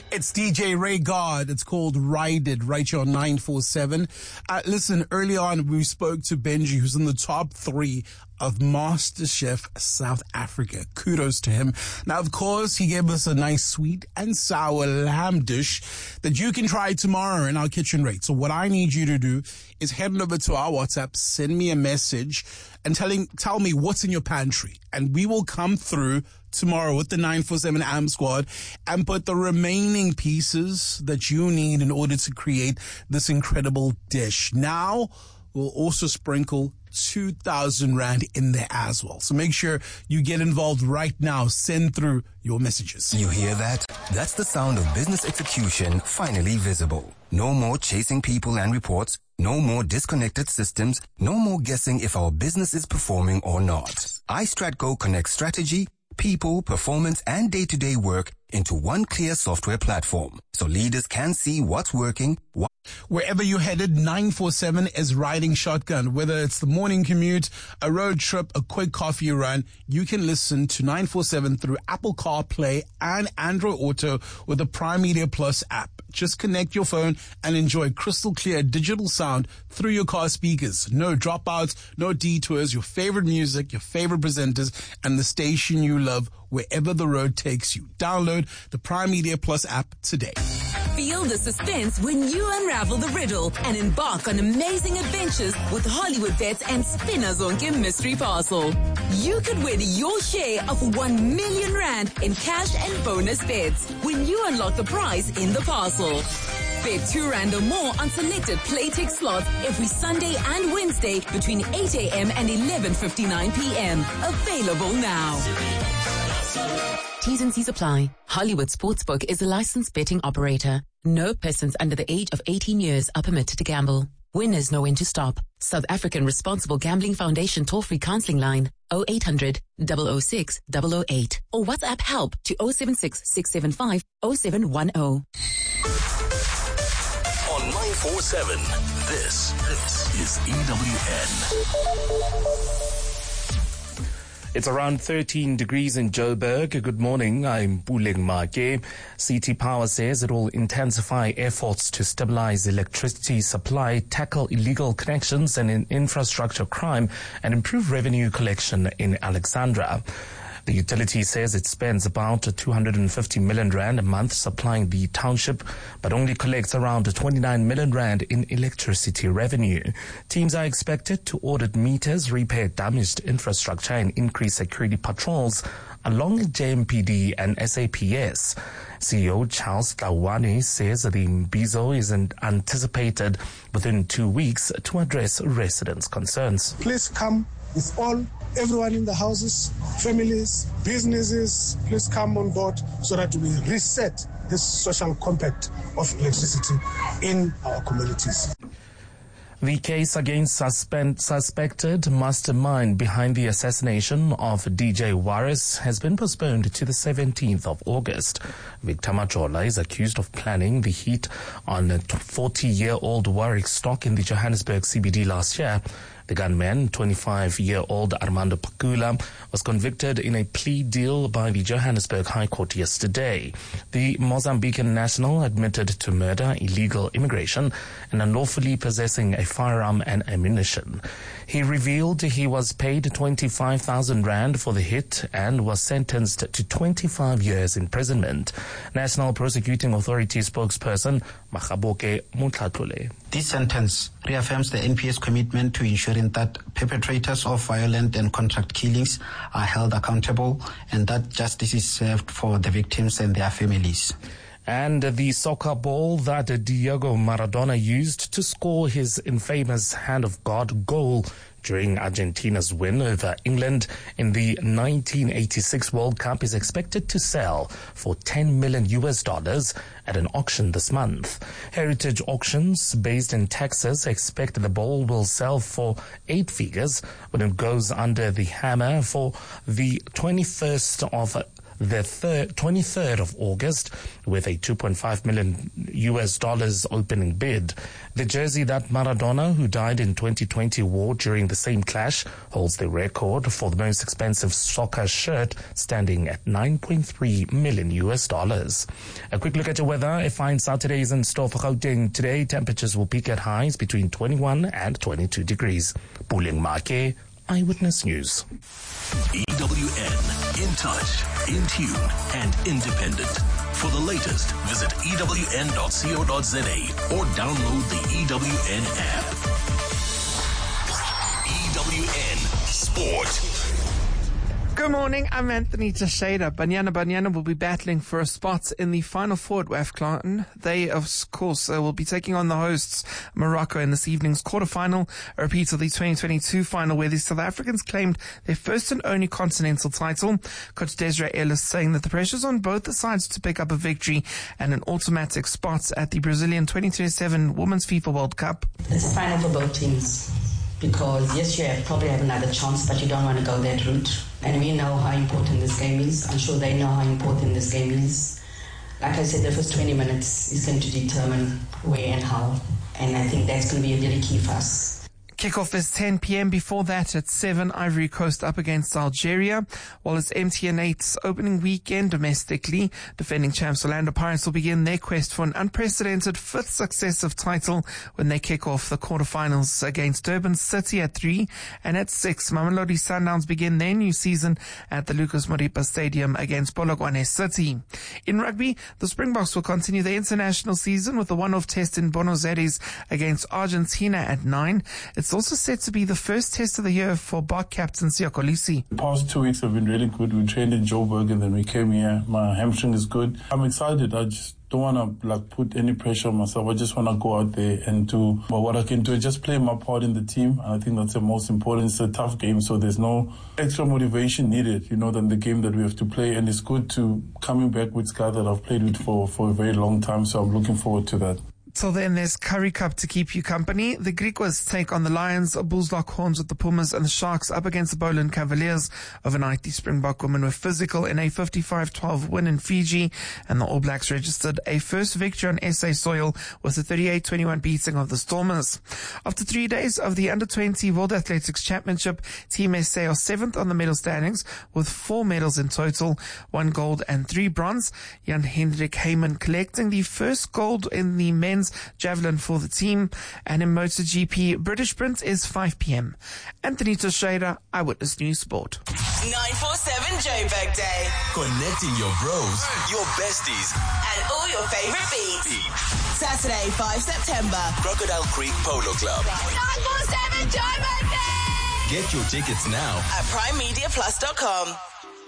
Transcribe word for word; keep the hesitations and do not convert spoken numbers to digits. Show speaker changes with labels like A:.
A: It's D J Ray God. It's called Ride It, right here on nine four seven. Uh, listen, early on we spoke to Benji, who's in the top three of MasterChef South Africa. Kudos to him. Now, of course, he gave us a nice sweet and sour lamb dish that you can try tomorrow in our kitchen rate. So what I need you to do is head over to our WhatsApp, send me a message and telling, tell me what's in your pantry. And we will come through tomorrow with the nine four seven A M Squad and put the remaining pieces that you need in order to create this incredible dish. Now, we'll also sprinkle two thousand rand in there as well. So make sure you get involved right now. Send through your messages.
B: You hear that? That's the sound of business execution finally visible. No more chasing people and reports. No more disconnected systems. No more guessing if our business is performing or not. iStratGo connects strategy, people, performance, and day-to-day work into one clear software platform. So leaders can see what's working. What
A: Wherever you're headed, nine four seven is riding shotgun. Whether it's the morning commute, a road trip, a quick coffee run, you can listen to nine four seven through Apple CarPlay and Android Auto with the Prime Media Plus app. Just connect your phone and enjoy crystal clear digital sound through your car speakers. No dropouts, no detours, your favorite music, your favorite presenters, and the station you love wherever the road takes you. Download the Prime Media Plus app today.
C: Feel the suspense when you unravel the riddle and embark on amazing adventures with Hollywood Bets and Spinners on Game Mystery Parcel. You could win your share of one million rand in cash and bonus bets when you unlock the prize in the parcel. Bet two rand or more on selected Playtech slots every Sunday and Wednesday between eight a.m. and eleven fifty-nine p.m. Available now.
D: T's and C's apply. Hollywood Sportsbook is a licensed betting operator. No persons under the age of eighteen years are permitted to gamble. Winners know when to stop. South African Responsible Gambling Foundation toll-free counseling line oh eight hundred, double oh six, double oh eight or WhatsApp help to oh seven six, six seven five, oh seven one oh.
E: On nine four seven, this, this is E W N.
F: It's around thirteen degrees in Joburg. Good morning. I'm Puleng Make. C T Power says it will intensify efforts to stabilize electricity supply, tackle illegal connections and in infrastructure crime, and improve revenue collection in Alexandra. The utility says it spends about two hundred fifty million rand a month supplying the township, but only collects around twenty-nine million rand in electricity revenue. Teams are expected to audit meters, repair damaged infrastructure, and increase security patrols along J M P D and S A P S. C E O Charles Tlawani says the Mbizo is anticipated within two weeks to address residents' concerns.
G: Please come with all everyone in the houses, families, businesses, please come on board so that we reset this social compact of electricity in our communities.
F: The case against suspend, suspected mastermind behind the assassination of D J Waris has been postponed to the seventeenth of August. Victor Majola is accused of planning the hit on a forty-year-old Warwick stock in the Johannesburg C B D last year. The gunman, twenty-five-year-old Armando Pakula, was convicted in a plea deal by the Johannesburg High Court yesterday. The Mozambican national admitted to murder, illegal immigration, and unlawfully possessing a firearm and ammunition. He revealed he was paid twenty-five thousand rand for the hit and was sentenced to twenty-five years imprisonment. National Prosecuting Authority spokesperson Makgaboke Mutlatlole.
H: This sentence reaffirms the N P S commitment to ensuring that perpetrators of violent and contract killings are held accountable and that justice is served for the victims and their families.
F: And the soccer ball that Diego Maradona used to score his infamous Hand of God goal during Argentina's win over England in the nineteen eighty-six World Cup is expected to sell for ten million U S dollars at an auction this month. Heritage Auctions, based in Texas, expect the ball will sell for eight figures when it goes under the hammer for the twenty-first of the third, twenty-third of August with a two point five million U S dollars opening bid. The jersey that Maradona, who died in twenty twenty, wore during the same clash holds the record for the most expensive soccer shirt, standing at nine point three million U S dollars. A quick look at your weather. A fine Saturday is in store for Gauteng. Today, temperatures will peak at highs between twenty-one and twenty-two degrees. Puleng Make, Eyewitness News.
E: E W N, in touch, in tune, and independent. For the latest, visit E W N dot co dot za or download the E W N app. E W N Sport.
I: Good morning, I'm Anthony Teixeira. Banyana Banyana will be battling for a spot in the Final Four at W A F Clan. They, of course, uh, will be taking on the hosts, Morocco, in this evening's quarterfinal, a repeat of the twenty twenty-two final where the South Africans claimed their first and only continental title. Coach Desiree Ellis saying that the pressure's on both the sides to pick up a victory and an automatic spot at the Brazilian twenty twenty-seven Women's FIFA World Cup.
J: It's a final for both teams. Because yes, you have probably have another chance, but you don't want to go that route. And we know how important this game is. I'm sure they know how important this game is. Like I said, the first twenty minutes is going to determine where and how. And I think that's going to be a really key for us.
I: Kickoff is ten p.m. Before that, at seven, Ivory Coast up against Algeria. While it's M T N eight's opening weekend domestically, defending champs Orlando Pirates will begin their quest for an unprecedented fifth successive title when they kick off the quarterfinals against Durban City at three. And at six, Mamelodi Sundowns begin their new season at the Lucas Moripa Stadium against Polokwane City. In rugby, the Springboks will continue their international season with a one-off test in Buenos Aires against Argentina at nine. It's It's also set to be the first test of the year for Bok captain Siya Kolisi.
K: The past two weeks have been really good. We trained in Joburg and then we came here. My hamstring is good. I'm excited. I just don't want to like put any pressure on myself. I just want to go out there and do well, what I can do. Just play my part in the team. And I think that's the most important. It's a tough game, so there's no extra motivation needed, you know, than the game that we have to play. And it's good to coming back with guys that I've played with for, for a very long time. So I'm looking forward to that.
I: Till then, there's Currie Cup to keep you company. The Griquas take on the Lions, Bulls lock horns with the Pumas, and the Sharks up against the Boland Cavaliers. Overnight, the Springbok women were physical in a fifty-five twelve win in Fiji, and the All Blacks registered a first victory on S A soil with a thirty-eight twenty-one beating of the Stormers. After three days of the under twenty World Athletics Championship, Team S A are seventh on the medal standings with four medals in total, one gold and three bronze. Jan Hendrik Heyman collecting the first gold in the men's javelin for the team. And in MotoGP, British Sprint is five p.m. Anthony Teixeira, Eyewitness News Sport.
L: nine four seven Joburg Day.
E: Connecting your bros, your besties,
L: and all your favorite beats. Saturday, five September.
E: Crocodile Creek Polo Club.
L: nine four seven Joburg Day.
E: Get your tickets now
L: at prime media plus dot com.